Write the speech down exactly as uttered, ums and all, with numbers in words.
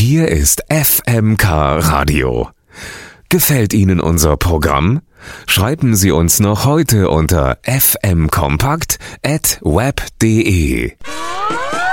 Hier ist F M K Radio. Gefällt Ihnen unser Programm? Schreiben Sie uns noch heute unter f m kompakt at web punkt de.